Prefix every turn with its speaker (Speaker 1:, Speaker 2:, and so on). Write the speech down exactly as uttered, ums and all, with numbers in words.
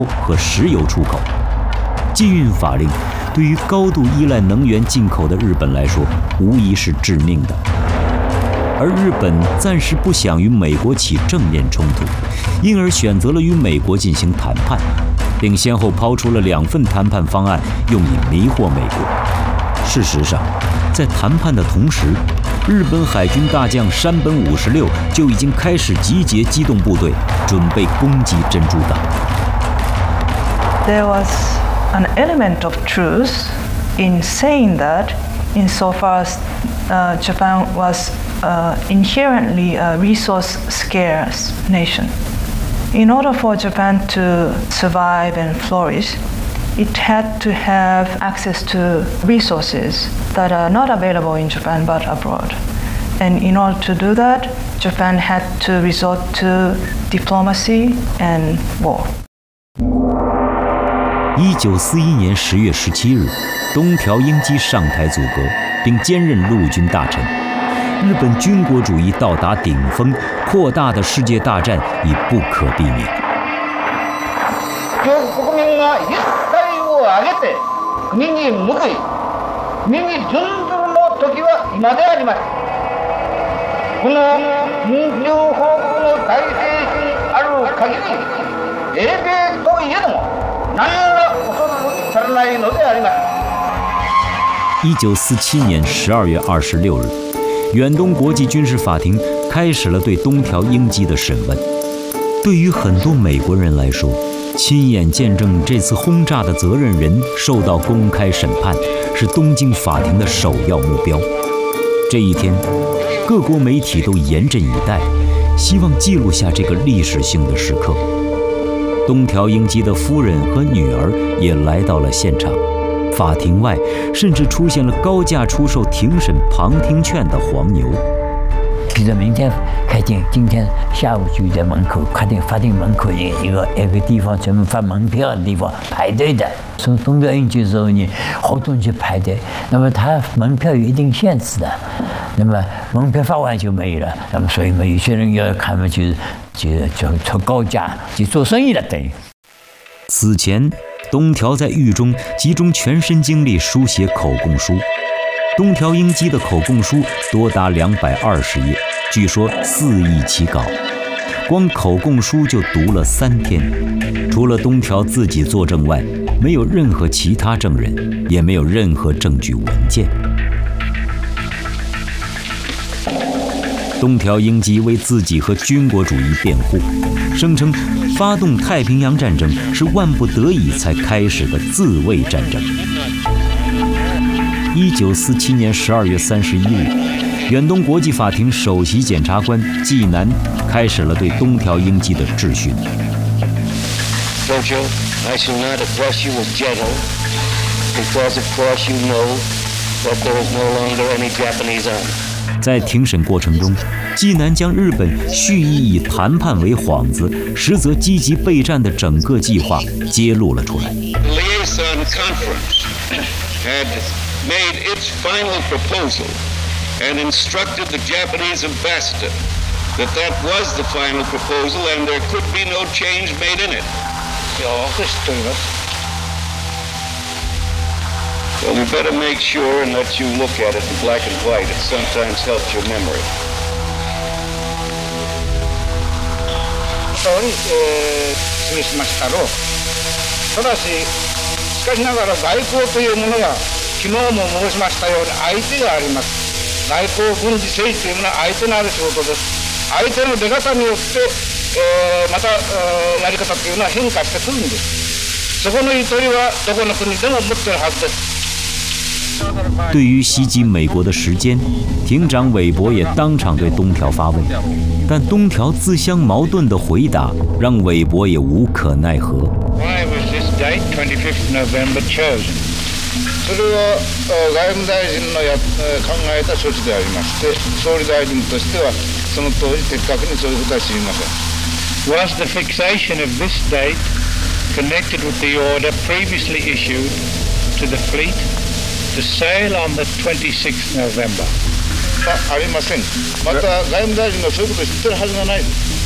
Speaker 1: 和石油出口。禁运法令对于高度依赖能源进口的日本来说，无疑是致命的。而日本暂时不想与美国起正面冲突，因而选择了与美国进行谈判，并先后抛出了两份谈判方案，用以迷惑美国。事实上，在谈判的同时，日本海军大将山本五十六就已经开始集结机动部队，准备攻击珍珠港。
Speaker 2: There was an element of truth in saying that, insofar as uh, Japan was uh, inherently a resource-scarce nation. In order for Japan to survive and flourish, it had to have access to resources that are not available in Japan but abroad. And in order to do that, Japan had to resort to diplomacy and war.
Speaker 1: 一九四一年十月十七日，东条英机上台组阁，并兼任陆军大臣。日本军国主义到达顶峰，扩大的世界大战已不可避免。
Speaker 3: 国民が一切を挙げて国に報い、国に準ずるの時は今であります。この民主報復の大精神ある限り、英米といえども何ら恐れされないのであります。
Speaker 1: 一九四七年十二月二十六日，远东国际军事法庭开始了对东条英机的审问。对于很多美国人来说，亲眼见证这次轰炸的责任人受到公开审判，是东京法庭的首要目标。这一天，各国媒体都严阵以待，希望记录下这个历史性的时刻。东条英机的夫人和女儿也来到了现场。法庭外甚至出现了高价出售庭审旁听券的黄牛。
Speaker 4: 比如明天开庭，今天下午就在门口法庭法庭门口一个一个地方专门发门票的地方排队的。从东条英机的时候呢，好多人去排队。那么他门票有一定限制的，那么门票发完就没有了。那么所以嘛，有些人要看嘛，就就就出高价，就做生意了等于。
Speaker 1: 此前，东条在狱中集中全身精力书写口供书。东条英机的口供书多达两百二十页，据说四易其稿。光口供书就读了三天。除了东条自己作证外，没有任何其他证人，也没有任何证据文件。东条英机为自己和军国主义辩护，声称发动太平洋战争是万不得已才开始的自卫战争。一九四七年十二月三十一日，远东国际法庭首席检察官纪南开始了对东条英机的质询。
Speaker 5: Dojo, I shall not address you as gentle, because of course you know that there is no longer any Japanese army.
Speaker 1: 在庭审过程中，纪南将日本蓄意以谈判为幌子，实则积极备战的整个计划揭露了出来。
Speaker 5: The liaison conference had made its final proposal and instructed the Japanese ambassador that that was the final proposal and there could be no change made in it. Well, we better make sure and let you look at it in black and white. It sometimes helps your memory.
Speaker 3: 通り、えー、示しましたろう。ただし、しかしながら外交というものは昨日も申しましたように相手があります。外交軍事政治というものは相手のある仕事です。相手の出方によって、えー、また、えー、やり方というのは変化してくるんです。そこのゆとりはどこの国でも持っているはずです。
Speaker 1: 对于袭击美国的时间，庭长韦伯也当场对东条发问，但东条自相矛盾的回答让韦伯也无可奈何。
Speaker 5: Why was this date, twenty-fifth November, chosen?
Speaker 3: それは外務大臣のや考えた処置でありまして、総理大臣としてはその当時的確にそういうことは知りません。
Speaker 5: Was the fixation of this date connected with the order previously issued to the fleet to sail on the twenty-sixth November?
Speaker 3: ありません。また外務大臣がそういうことを知ってるはずがないです。